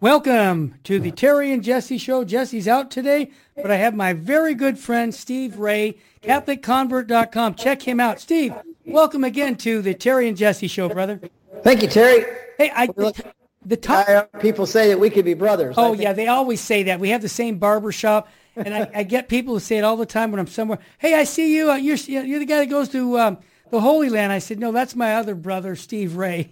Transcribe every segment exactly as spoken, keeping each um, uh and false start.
Welcome to the Terry and Jesse Show. Jesse's out today, but I have my very good friend Steve Ray, Catholic Convert dot com. Check him out. Steve, welcome again to the Terry and Jesse Show, brother. Thank you, Terry. Hey, I the top people say that we could be brothers. Oh yeah, they always say that. We have the same barber shop, and I, I get people who say it all the time when I'm somewhere. Hey, I see you. Uh, you're you're the guy that goes to um, the Holy Land. I said, no, that's my other brother, Steve Ray.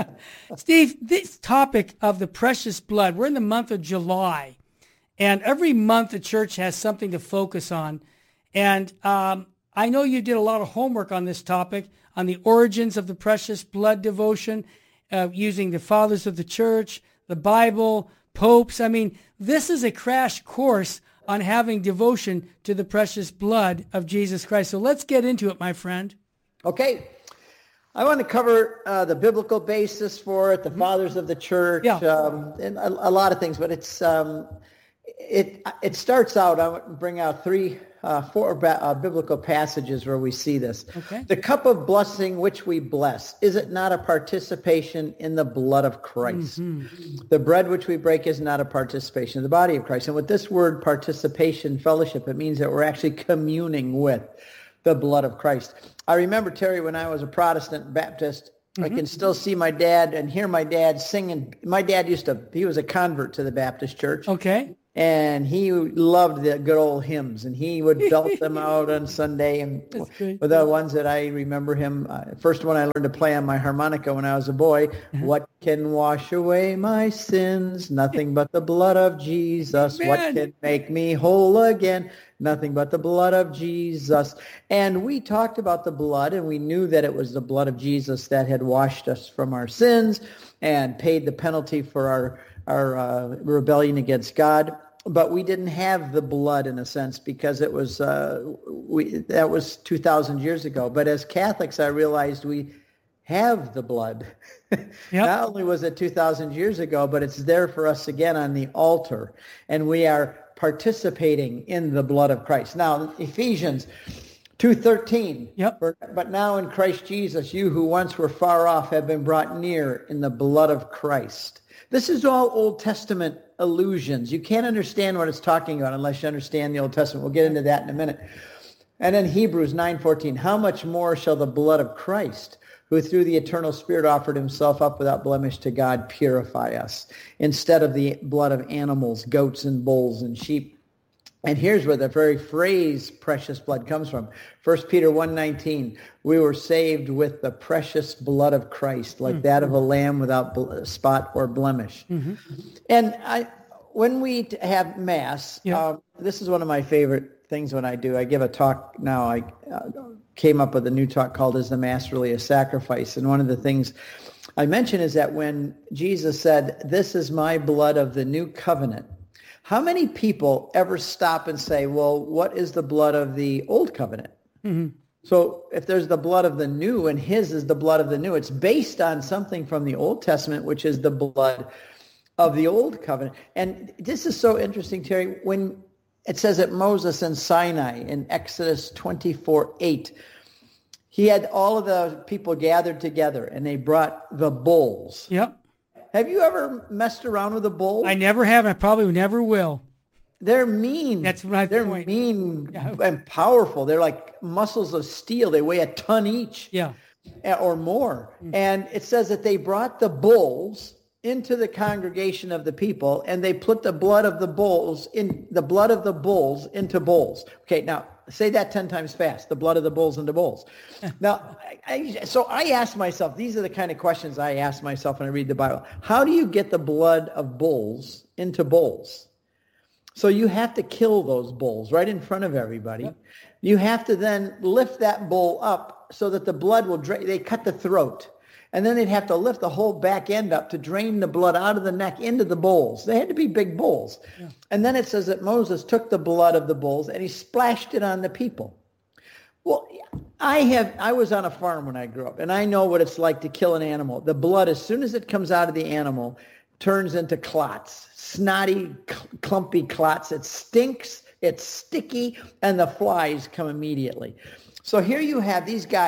Steve, this topic of the precious blood, we're in the month of July, and every month the church has something to focus on. And um, I know you did a lot of homework on this topic, on the origins of the precious blood devotion, uh, using the fathers of the church, the Bible, popes. I mean, this is a crash course on having devotion to the precious blood of Jesus Christ. So let's get into it, my friend. Okay. I want to cover uh, the biblical basis for it, the fathers of the church, Yeah. um, and a, a lot of things. But it's um, it it starts out. I want to bring out three, uh, four ba- uh, biblical passages where we see this. Okay. The cup of blessing which we bless, is it not a participation in the blood of Christ? Mm-hmm. The bread which we break is not a participation in the body of Christ. And with this word participation, fellowship, it means that we're actually communing with the blood of Christ. I remember, Terry, when I was a Protestant Baptist, mm-hmm. I can still see my dad and hear my dad singing. My dad used to, he was a convert to the Baptist church. Okay. And he loved the good old hymns, and he would belt them out on Sunday. And with the ones that I remember him, uh, first one I learned to play on my harmonica when I was a boy. Mm-hmm. What can wash away my sins? Nothing but the blood of Jesus. Man. What can make me whole again? Nothing but the blood of Jesus. And we talked about the blood, and we knew that it was the blood of Jesus that had washed us from our sins and paid the penalty for our our uh, rebellion against God. But we didn't have the blood, in a sense, because it was uh, we that was two thousand years ago. But as Catholics, I realized we have the blood. Yep. Not only was it two thousand years ago, but it's there for us again on the altar, and we are participating in the blood of Christ. Now, Ephesians two thirteen, yep. But now in Christ Jesus, you who once were far off have been brought near in the blood of Christ. This is all Old Testament allusions. You can't understand what it's talking about unless you understand the Old Testament. We'll get into that in a minute. And then Hebrews nine fourteen, how much more shall the blood of Christ, who through the eternal Spirit offered himself up without blemish to God, purify us, instead of the blood of animals, goats and bulls and sheep. And here's where the very phrase precious blood comes from. First Peter one nineteen, we were saved with the precious blood of Christ, like mm-hmm. that of a lamb without spot or blemish. Mm-hmm. And I, when we have Mass, yeah. um, this is one of my favorite things when I do. I give a talk now. I uh, came up with a new talk called Is the Mass Really a Sacrifice? And one of the things I mention is that when Jesus said, this is my blood of the new covenant, how many people ever stop and say, well, what is the blood of the old covenant? Mm-hmm. So if there's the blood of the new and his is the blood of the new, it's based on something from the Old Testament, which is the blood of the old covenant. And this is so interesting, Terry, when it says that Moses and Sinai in Exodus twenty-four eight, he had all of the people gathered together and they brought the bulls. Yep. Have you ever messed around with a bull? I never have, and I probably never will. They're mean. That's my They're point. mean yeah. and powerful. They're like muscles of steel. They weigh a ton each. Yeah. Or more. Mm-hmm. And it says that they brought the bulls into the congregation of the people, and they put the blood of the bulls in the blood of the bulls into bowls. Okay, now say that ten times fast. The blood of the bulls into bowls. Now, I, I, so I ask myself, these are the kind of questions I ask myself when I read the Bible. How do you get the blood of bulls into bowls? So you have to kill those bulls right in front of everybody. Yep. You have to then lift that bull up so that the blood will drain. They cut the throat. And then they'd have to lift the whole back end up to drain the blood out of the neck into the bowls. They had to be big bowls. Yeah. And then it says that Moses took the blood of the bulls and he splashed it on the people. Well, I have. I was on a farm when I grew up, and I know what it's like to kill an animal. The blood, as soon as it comes out of the animal, turns into clots, snotty, clumpy clots. It stinks, it's sticky, and the flies come immediately. So here you have these guys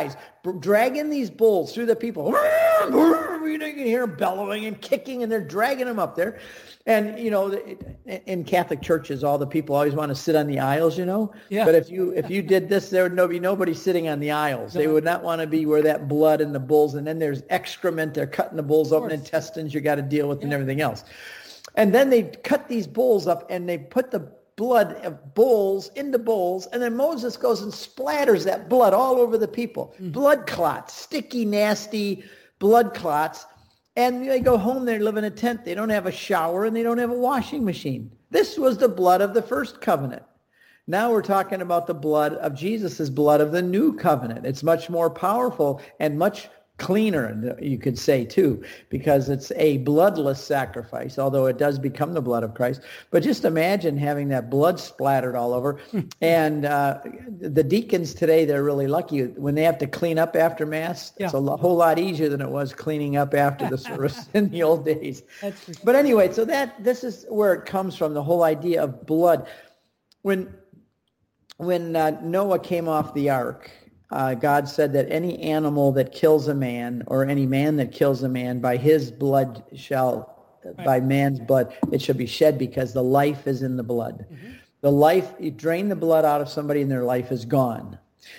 dragging these bulls through the people. You can hear them bellowing and kicking, and they're dragging them up there. And, you know, in Catholic churches, all the people always want to sit on the aisles, you know. Yeah. But if you if you did this, there would be nobody sitting on the aisles. They would not want to be where that blood and the bulls, and then there's excrement. They're cutting the bulls open, intestines you got to deal with, yeah. and everything else. And then they cut these bulls up, and they put the blood of bulls into bowls, and then Moses goes and splatters that blood all over the people. Mm-hmm. Blood clots, sticky, nasty blood clots. And they go home, they live in a tent. They don't have a shower, and they don't have a washing machine. This was the blood of the first covenant. Now we're talking about the blood of Jesus' blood of the new covenant. It's much more powerful and much cleaner, you could say, too, because it's a bloodless sacrifice, although it does become the blood of Christ. But just imagine having that blood splattered all over. And uh, the deacons today, they're really lucky. When they have to clean up after Mass, yeah. it's a lo- whole lot easier than it was cleaning up after the service in the old days. That's for sure. But anyway, so that this is where it comes from, the whole idea of blood. When, when uh, Noah came off the ark, Uh, God said that any animal that kills a man, or any man that kills a man, by his blood shall, right. by man's blood, it shall be shed, because the life is in the blood. Mm-hmm. The life, you drain the blood out of somebody and their life is gone.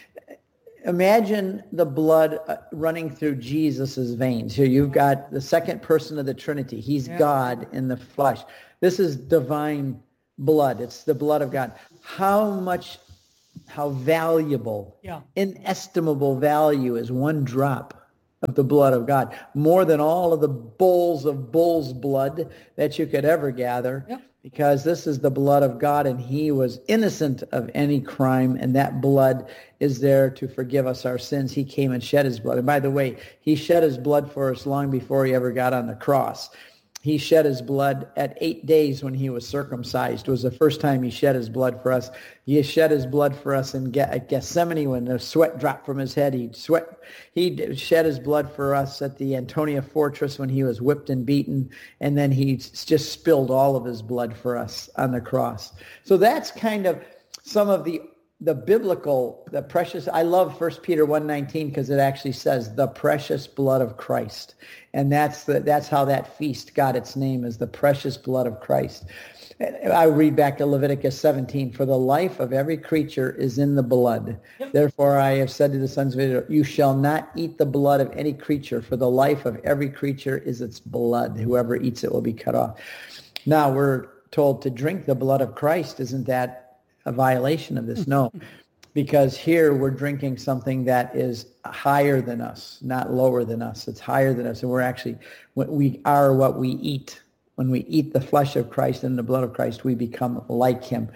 Imagine the blood uh, running through Jesus' veins. Here you've got the second person of the Trinity. He's yeah. God in the flesh. This is divine blood. It's the blood of God. How much How valuable, yeah. inestimable value is one drop of the blood of God, more than all of the bowls of bull's blood that you could ever gather, yeah. because this is the blood of God, and he was innocent of any crime, and that blood is there to forgive us our sins. He came and shed his blood. And by the way, he shed his blood for us long before he ever got on the cross. He shed his blood at eight days when he was circumcised. It was the first time he shed his blood for us. He shed his blood for us in Gethsemane when the sweat dropped from his head. He sweat. He shed his blood for us at the Antonia Fortress when he was whipped and beaten. And then he just spilled all of his blood for us on the cross. So that's kind of some of the the biblical, the precious. I love First Peter one nineteen because it actually says the precious blood of Christ. And that's the, that's how that feast got its name, is the precious blood of Christ. I read back to Leviticus seventeen, for the life of every creature is in the blood. Yep. Therefore I have said to the sons of Israel, you shall not eat the blood of any creature, for the life of every creature is its blood. Whoever eats it will be cut off. Now we're told to drink the blood of Christ. Isn't that a violation of this? No, because here we're drinking something that is higher than us, not lower than us. It's higher than us, and we're actually, we are what we eat. When we eat the flesh of Christ and the blood of Christ, we become like him.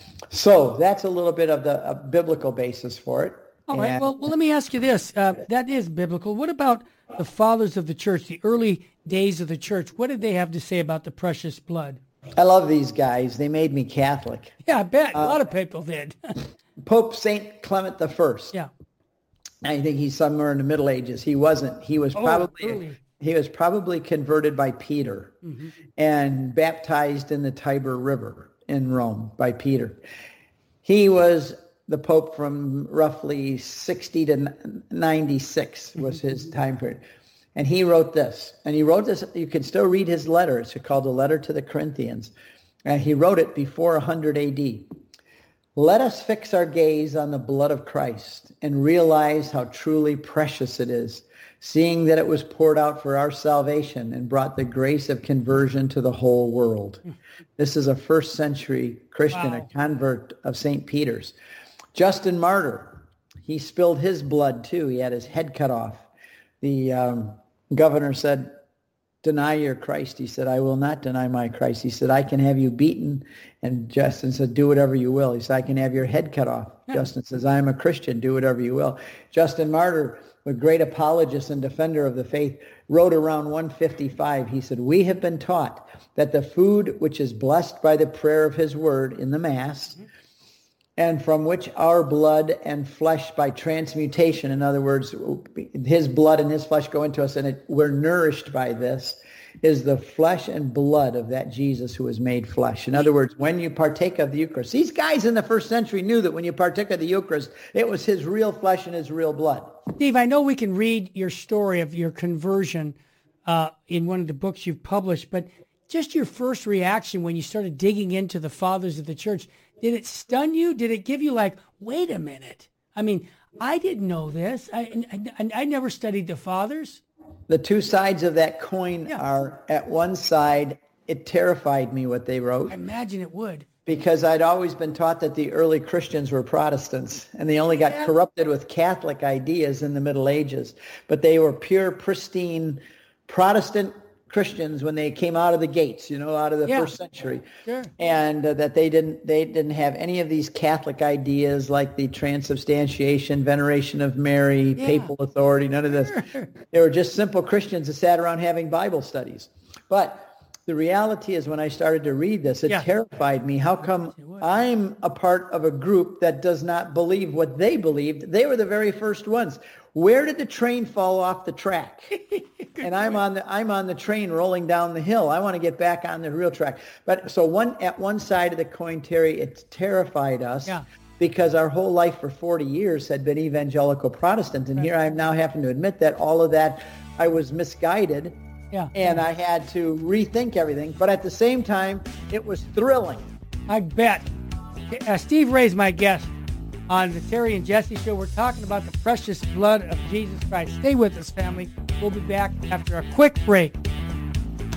So that's a little bit of the a biblical basis for it. All right. And, well, well, let me ask you this. Uh, that is biblical. What about the fathers of the church, the early days of the church? What did they have to say about the precious blood? I love these guys. They made me Catholic. Yeah, I bet. Uh, a lot of people did. Pope Saint Clement the First. Yeah. I think he's somewhere in the Middle Ages. He wasn't. He was probably... Oh, He was probably converted by Peter mm-hmm. and baptized in the Tiber River in Rome by Peter. He was the Pope from roughly sixty to ninety-six was his time period. And he wrote this. And he wrote this, you can still read his letter. It's called the Letter to the Corinthians. And he wrote it before one hundred A D. Let us fix our gaze on the blood of Christ and realize how truly precious it is, seeing that it was poured out for our salvation and brought the grace of conversion to the whole world. This is a first century Christian, wow. a convert of Saint Peter's. Justin Martyr, he spilled his blood too. He had his head cut off. The um, governor said, deny your Christ. He said, I will not deny my Christ. He said, I can have you beaten. And Justin said, do whatever you will. He said, I can have your head cut off. Yeah. Justin says, I am a Christian. Do whatever you will. Justin Martyr, a great apologist and defender of the faith, wrote around one fifty-five. He said, we have been taught that the food which is blessed by the prayer of his word in the Mass, mm-hmm. and from which our blood and flesh by transmutation, in other words, his blood and his flesh go into us, and it, we're nourished by this, is the flesh and blood of that Jesus who was made flesh. In other words, when you partake of the Eucharist, these guys in the first century knew that when you partake of the Eucharist, it was his real flesh and his real blood. Steve, I know we can read your story of your conversion uh, in one of the books you've published, but just your first reaction when you started digging into the fathers of the church, did it stun you? Did it give you like, wait a minute? I mean, I didn't know this. I, I, I never studied the fathers. The two sides of that coin yeah. are, at one side, it terrified me what they wrote. I imagine it would. Because I'd always been taught that the early Christians were Protestants, and they only got yeah. corrupted with Catholic ideas in the Middle Ages. But they were pure, pristine Protestant Christians when they came out of the gates, you know, out of the yeah. first century, sure. and uh, that they didn't they didn't have any of these Catholic ideas like the transubstantiation, veneration of Mary, yeah. papal authority, none of this. Sure. They were just simple Christians that sat around having Bible studies. But the reality is, when I started to read this, it yeah. terrified me. How come I'm a part of a group that does not believe what they believed? They were the very first ones. Where did the train fall off the track? And I'm on the I'm on the train rolling down the hill. I want to get back on the real track. But so one at one side of the coin, Terry, it terrified us yeah. because our whole life for forty years had been evangelical Protestant, and right. here I am now having to admit that all of that I was misguided, yeah. and I had to rethink everything. But at the same time, it was thrilling. I bet. Uh, Steve Ray's my guest on the Terry and Jesse Show. We're talking about the precious blood of Jesus Christ. Stay with us, family. We'll be back after a quick break.